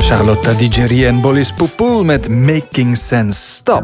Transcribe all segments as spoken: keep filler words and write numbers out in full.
Charlotte Digeri en Bolis Poupoul met Making Sense Stop.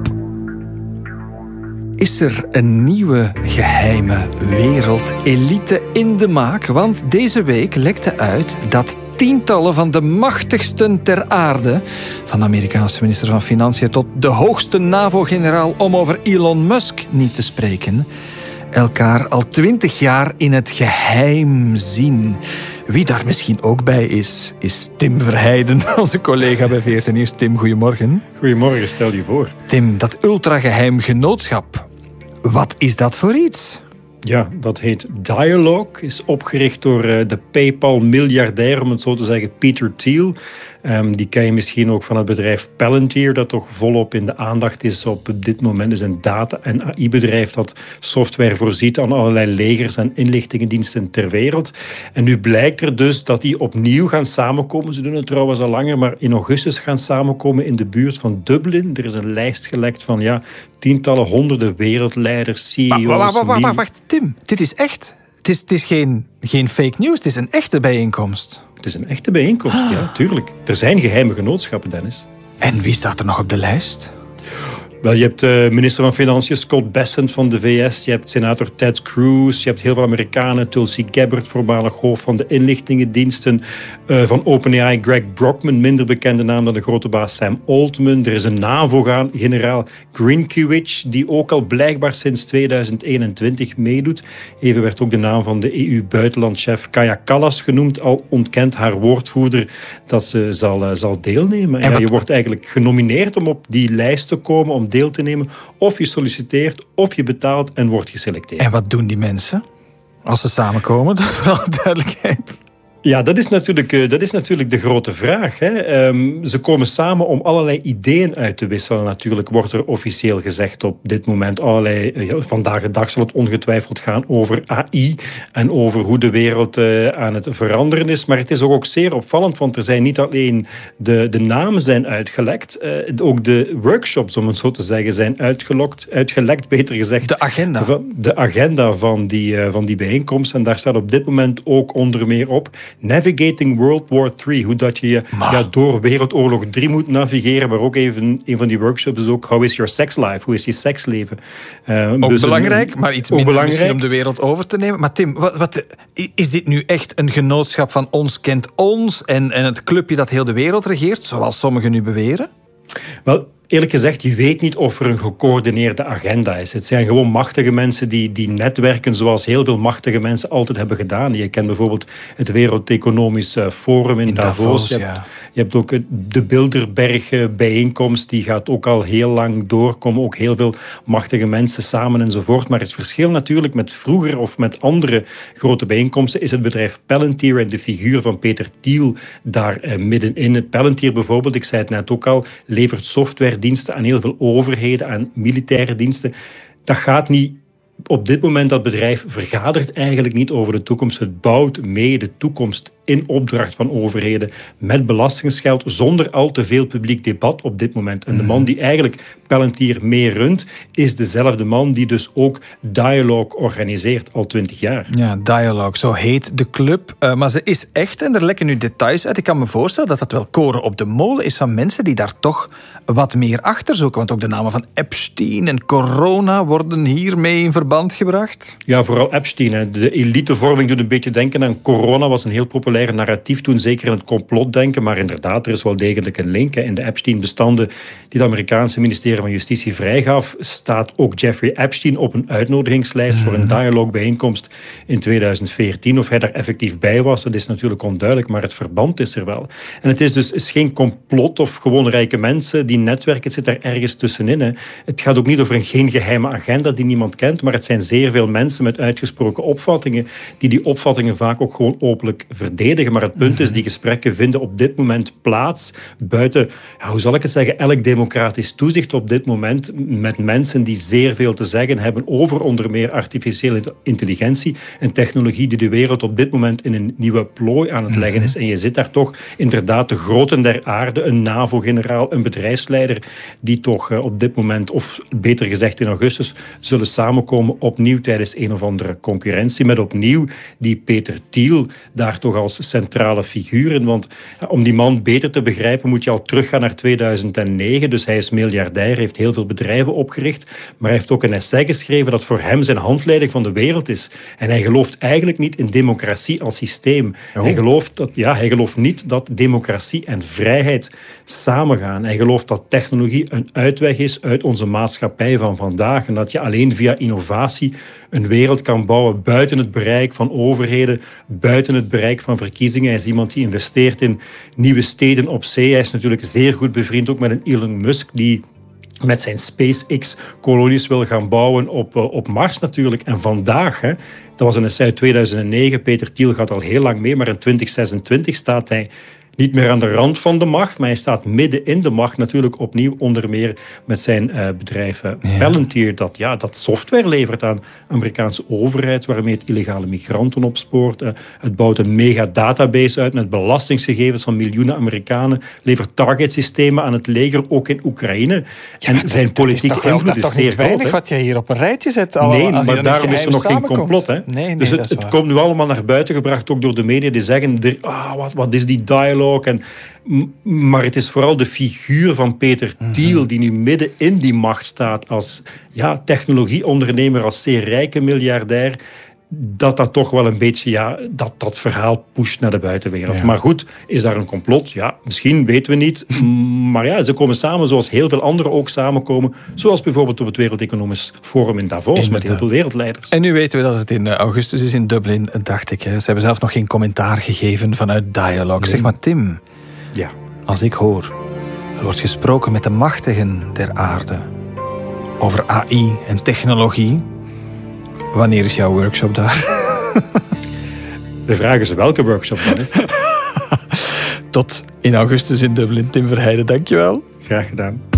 Is er een nieuwe geheime wereldelite in de maak? Want deze week lekte uit dat tientallen van de machtigsten ter aarde, van de Amerikaanse minister van Financiën tot de hoogste NAVO-generaal om over Elon Musk niet te spreken, elkaar al twintig jaar in het geheim zien. Wie daar misschien ook bij is, is Tim Verheijden, onze collega bij V R T Nieuws. Tim, goedemorgen. Goedemorgen, stel je voor. Tim, dat ultrageheim genootschap, wat is dat voor iets? Ja, dat heet Dialog, is opgericht door de PayPal-miljardair, om het zo te zeggen, Peter Thiel. Um, die ken je misschien ook van het bedrijf Palantir, dat toch volop in de aandacht is op dit moment. Dus een data- en A I-bedrijf dat software voorziet aan allerlei legers en inlichtingendiensten ter wereld. En nu blijkt er dus dat die opnieuw gaan samenkomen. Ze doen het trouwens al langer, maar in augustus gaan samenkomen in de buurt van Dublin. Er is een lijst gelekt van ja, tientallen, honderden wereldleiders, C E O's... Wacht, wacht, wacht, wacht, wacht, Tim. Dit is echt. Het is, het is geen, geen fake news, het is een echte bijeenkomst. Het is een echte bijeenkomst, ah. ja, tuurlijk. Er zijn geheime genootschappen, Dennis. En wie staat er nog op de lijst? Wel, je hebt de minister van Financiën Scott Bessent van de V S, je hebt senator Ted Cruz, je hebt heel veel Amerikanen, Tulsi Gabbard, voormalig hoofd van de inlichtingendiensten, uh, van OpenAI Greg Brockman, minder bekende naam dan de grote baas Sam Altman. Er is een NAVO-generaal Grinkiewicz, die ook al blijkbaar sinds tweeduizend eenentwintig meedoet. Even werd ook de naam van de E U-buitenlandchef Kaja Kallas genoemd, al ontkent haar woordvoerder dat ze zal, uh, zal deelnemen. En ja, je wordt eigenlijk genomineerd om op die lijst te komen, om deel te nemen. Of je solliciteert, of je betaalt en wordt geselecteerd. En wat doen die mensen als ze samenkomen? Voor alle duidelijkheid. Ja, dat is natuurlijk, dat is natuurlijk de grote vraag. Hè. Um, ze komen samen om allerlei ideeën uit te wisselen. Natuurlijk wordt er officieel gezegd op dit moment allerlei... Ja, vandaag de dag zal het ongetwijfeld gaan over A I en over hoe de wereld uh, aan het veranderen is. Maar het is ook, ook zeer opvallend, want er zijn niet alleen de, de namen zijn uitgelekt, uh, ook de workshops, om het zo te zeggen, zijn uitgelokt, uitgelekt, beter gezegd. De agenda. De agenda van die, uh, van die bijeenkomst. En daar staat op dit moment ook onder meer op Navigating World War drie. Hoe dat je ja, door Wereldoorlog drie moet navigeren. Maar ook even een van die workshops is ook How is your sex life? Hoe is je seksleven? Uh, ook dus belangrijk, een, maar iets minder belangrijk misschien om de wereld over te nemen. Maar Tim, wat, wat, is dit nu echt een genootschap van ons kent ons en, en het clubje dat heel de wereld regeert, zoals sommigen nu beweren? Wel, eerlijk gezegd, je weet niet of er een gecoördineerde agenda is. Het zijn gewoon machtige mensen die, die netwerken zoals heel veel machtige mensen altijd hebben gedaan. Je kent bijvoorbeeld het Wereld Economisch Forum in, in Davos. Davos je, ja. hebt, je hebt ook de Bilderberg bijeenkomst, die gaat ook al heel lang doorkomen. Ook heel veel machtige mensen samen enzovoort. Maar het verschil natuurlijk met vroeger of met andere grote bijeenkomsten is het bedrijf Palantir en de figuur van Peter Thiel daar eh, middenin. Het Palantir bijvoorbeeld, ik zei het net ook al, levert software diensten aan heel veel overheden, aan militaire diensten. Dat gaat niet op dit moment. Dat bedrijf vergadert eigenlijk niet over de toekomst. Het bouwt mee de toekomst in opdracht van overheden met belastingsgeld, zonder al te veel publiek debat op dit moment. En de man die eigenlijk Palantir mee runt, is dezelfde man die dus ook Dialog organiseert al twintig jaar. Ja, Dialog, zo heet de club. Uh, maar ze is echt, en er lekken nu details uit. Ik kan me voorstellen dat dat wel koren op de molen is van mensen die daar toch wat meer achter zoeken. Want ook de namen van Epstein en corona worden hiermee in verband gebracht. Ja, vooral Epstein. Hè. De elitevorming doet een beetje denken aan corona. Was een heel populair narratief toen, zeker in het complotdenken. Maar inderdaad, er is wel degelijk een link. Hè. In de Epstein-bestanden die het Amerikaanse ministerie van Justitie vrijgaf, staat ook Jeffrey Epstein op een uitnodigingslijst voor een dialogbijeenkomst in tweeduizend veertien. Of hij daar effectief bij was, dat is natuurlijk onduidelijk, maar het verband is er wel. En het is dus is geen complot of gewoon rijke mensen die netwerken. Het zit er ergens tussenin. Hè. Het gaat ook niet over een geen geheime agenda die niemand kent, maar het zijn zeer veel mensen met uitgesproken opvattingen die die opvattingen vaak ook gewoon openlijk verdedigen. Maar het punt is, die gesprekken vinden op dit moment plaats buiten, ja, hoe zal ik het zeggen, elk democratisch toezicht op dit moment, met mensen die zeer veel te zeggen hebben over onder meer artificiële intelligentie en technologie die de wereld op dit moment in een nieuwe plooi aan het leggen is. En je zit daar toch inderdaad de groten der aarde, een NAVO-generaal, een bedrijfsleider, die toch op dit moment, of beter gezegd in augustus, zullen samenkomen opnieuw tijdens een of andere concurrentie, met opnieuw die Peter Thiel daar toch als als centrale figuur in. Want ja, om die man beter te begrijpen moet je al teruggaan naar tweeduizend negen. Dus hij is miljardair, heeft heel veel bedrijven opgericht. Maar hij heeft ook een essay geschreven dat voor hem zijn handleiding van de wereld is. En hij gelooft eigenlijk niet in democratie als systeem. Oh. Hij gelooft dat, ja, hij gelooft niet dat democratie en vrijheid samengaan. Hij gelooft dat technologie een uitweg is uit onze maatschappij van vandaag. En dat je alleen via innovatie een wereld kan bouwen buiten het bereik van overheden, buiten het bereik van verkiezingen. Hij is iemand die investeert in nieuwe steden op zee. Hij is natuurlijk zeer goed bevriend ook met een Elon Musk, die met zijn SpaceX-kolonies wil gaan bouwen op, op Mars natuurlijk. En vandaag, hè, dat was een essay uit tweeduizend negen, Peter Thiel gaat al heel lang mee, maar in twintig zesentwintig staat hij niet meer aan de rand van de macht, maar hij staat midden in de macht natuurlijk opnieuw, onder meer met zijn uh, bedrijf uh, ja. Palantir, dat, ja, dat software levert aan de Amerikaanse overheid, waarmee het illegale migranten opspoort. Uh, het bouwt een mega database uit met belastingsgegevens van miljoenen Amerikanen, levert targetsystemen aan het leger, ook in Oekraïne. Ja, en zijn politieke invloed is, is zeer groot. Weinig wat je hier op een rijtje zet. Al, nee, maar daarom is er nog geen complot. Hè. Nee, nee, dus het, het komt nu allemaal naar buiten gebracht, ook door de media, die zeggen, ah, wat, wat is die dialoog? En, maar het is vooral de figuur van Peter Thiel die nu midden in die macht staat als ja, technologieondernemer, als zeer rijke miljardair, dat dat toch wel een beetje, ja, dat, dat verhaal pusht naar de buitenwereld. Ja. Maar goed, is daar een complot? Ja, misschien, weten we niet. Maar ja, ze komen samen zoals heel veel anderen ook samenkomen. Zoals bijvoorbeeld op het Wereld Economisch Forum in Davos. Inderdaad. Met heel veel wereldleiders. En nu weten we dat het in augustus is in Dublin, dacht ik. Hè. Ze hebben zelf nog geen commentaar gegeven vanuit Dialogue. Nee. Zeg maar, Tim. Ja. Als ik hoor, er wordt gesproken met de machtigen der aarde over A I en technologie. Wanneer is jouw workshop daar? De vraag is welke workshop dan is. Tot in augustus in Dublin. Tim Verheijden, dankjewel. Graag gedaan.